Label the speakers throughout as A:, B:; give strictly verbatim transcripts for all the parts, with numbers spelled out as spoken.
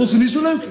A: vond ze niet zo leuk.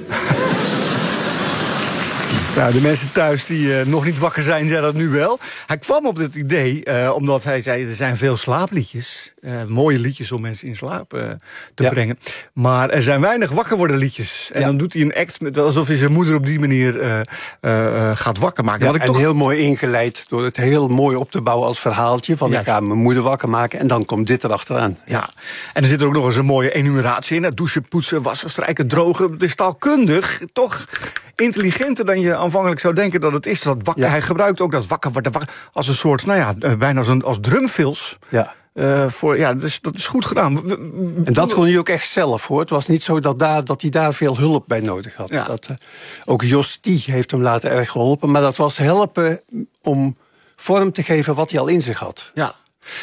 B: Nou, de mensen thuis die uh, nog niet wakker zijn, zijn dat nu wel. Hij kwam op dit idee uh, omdat hij zei... er zijn veel slaapliedjes. Uh, mooie liedjes om mensen in slaap uh, te ja. brengen. Maar er zijn weinig wakker worden liedjes. En ja. dan doet hij een act met, alsof hij zijn moeder op die manier uh, uh, uh, gaat wakker maken.
C: Ja,
B: ik
C: en
B: toch...
C: heel mooi ingeleid door het heel mooi op te bouwen als verhaaltje. Van ja. ik ga mijn moeder wakker maken en dan komt dit erachteraan.
B: Ja. ja, en er zit er ook nog eens een mooie enumeratie in. Douchen, poetsen, wassen, strijken, drogen. Het is taalkundig toch intelligenter dan je aanvankelijk zou denken dat het is. Dat wakker, ja. Hij gebruikt ook dat wakker worden als een soort, nou ja, bijna als, een, als drumfills.
C: Ja.
B: Uh, voor, ja, dat is, dat is goed gedaan.
C: En dat kon hij ook echt zelf, hoor. Het was niet zo dat, daar, dat hij daar veel hulp bij nodig had.
B: Ja.
C: Dat, uh, ook Jos die heeft hem later erg geholpen. Maar dat was helpen om vorm te geven wat hij al in zich had.
B: Ja.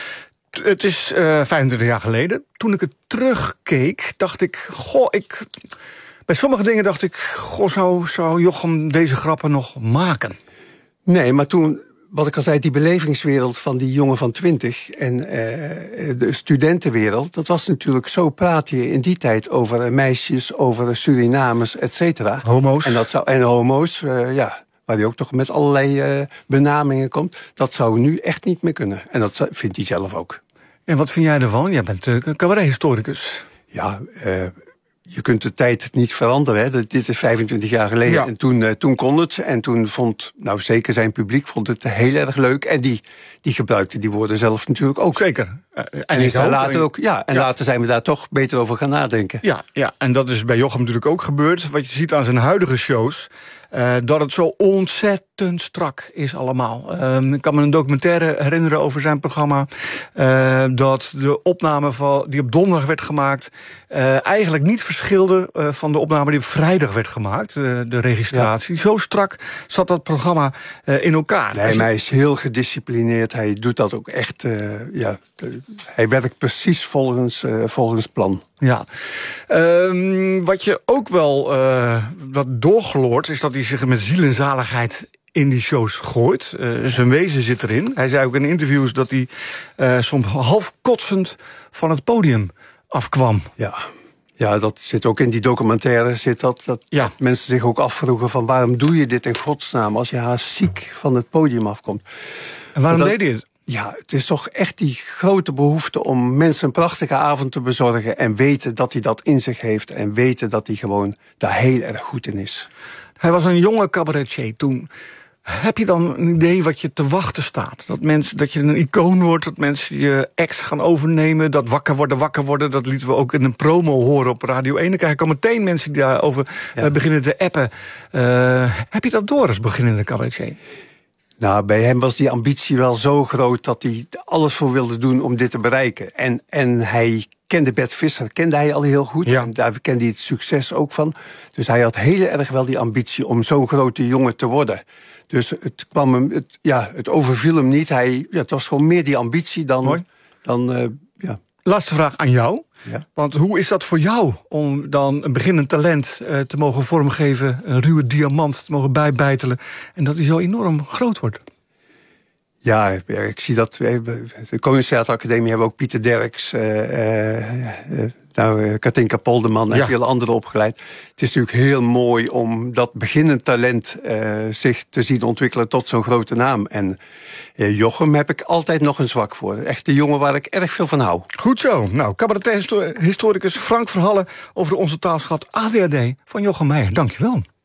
B: Het is uh, vijfentwintig jaar geleden. Toen ik het terugkeek, dacht ik... Goh, ik... Bij sommige dingen dacht ik... Goh, zou, zou Jochem deze grappen nog maken?
C: Nee, maar toen... Wat ik al zei, die belevingswereld van die jongen van twintig... en uh, de studentenwereld, dat was natuurlijk zo... praat je in die tijd over meisjes, over Surinamers, et cetera.
B: Homo's.
C: En, dat zou, en homo's, uh, ja, waar hij ook toch met allerlei uh, benamingen komt. Dat zou nu echt niet meer kunnen. En dat vindt hij zelf ook.
B: En wat vind jij ervan? Jij bent uh, cabarethistoricus.
C: Ja, uh, je kunt de tijd niet veranderen. Hè. Dit is vijfentwintig jaar geleden. Ja. En toen, uh, toen kon het. En toen vond, nou zeker zijn publiek, vond het heel erg leuk. En die, die gebruikte die woorden zelf natuurlijk ook.
B: Zeker. Uh,
C: en en is daar later ook, ja, en ja. later zijn we daar toch beter over gaan nadenken.
B: Ja, ja, en dat is bij Jochem natuurlijk ook gebeurd. Wat je ziet aan zijn huidige shows... Uh, dat het zo ontzettend strak is allemaal. Uh, ik kan me een documentaire herinneren over zijn programma... Uh, dat de opname van, die op donderdag werd gemaakt... Uh, eigenlijk niet verschilde uh, van de opname die op vrijdag werd gemaakt. Uh, de registratie. Ja. Zo strak zat dat programma uh, in elkaar.
C: Nee, maar hij is heel gedisciplineerd. Hij doet dat ook echt... Uh, ja, de, hij werkt precies volgens, uh, volgens plan.
B: Ja. Um, wat je ook wel uh, wat doorgeloord is dat hij zich met ziel en zaligheid in die shows gooit. Uh, zijn wezen zit erin. Hij zei ook in interviews dat hij uh, soms half kotsend van het podium afkwam.
C: Ja. Ja, dat zit ook in die documentaire. Zit dat, dat,
B: ja.
C: dat mensen zich ook afvroegen van waarom doe je dit in godsnaam als je haast ziek van het podium afkomt.
B: En waarom
C: dat,
B: deed hij het?
C: Ja, het is toch echt die grote behoefte om mensen een prachtige avond te bezorgen... en weten dat hij dat in zich heeft en weten dat hij gewoon daar heel erg goed in is.
B: Hij was een jonge cabaretier toen. Heb je dan een idee wat je te wachten staat? Dat, mensen, dat je een icoon wordt, dat mensen je acts gaan overnemen... dat wakker worden, wakker worden, dat lieten we ook in een promo horen op Radio één. Dan krijg ik al meteen mensen die daarover ja. uh, beginnen te appen. Uh, heb je dat door als beginnende cabaretier?
C: Nou, bij hem was die ambitie wel zo groot dat hij alles voor wilde doen om dit te bereiken. En, en hij kende Bert Visser, kende hij al heel goed.
B: Ja.
C: En daar kende hij het succes ook van. Dus hij had heel erg wel die ambitie om zo'n grote jongen te worden. Dus het kwam hem, het, ja, het overviel hem niet. Hij, ja, het was gewoon meer die ambitie dan... dan uh, ja.
B: Laatste vraag aan jou.
C: Ja.
B: Want hoe is dat voor jou om dan een beginnend talent uh, te mogen vormgeven... een ruwe diamant te mogen bijbijtelen... en dat hij zo enorm groot wordt?
C: Ja, ik zie dat... De Koningstheateracademie hebben ook Pieter Derks... Uh, uh, nou, Katinka Polderman en ja. veel anderen opgeleid. Het is natuurlijk heel mooi om dat beginnend talent... Uh, zich te zien ontwikkelen tot zo'n grote naam. En uh, Jochem heb ik altijd nog een zwak voor. Echt de jongen waar ik erg veel van hou.
B: Goed zo. Nou, cabaret-historicus Frank Verhalle... over de Onze Taalschat A D H D van Jochem Meijer. Dank je wel.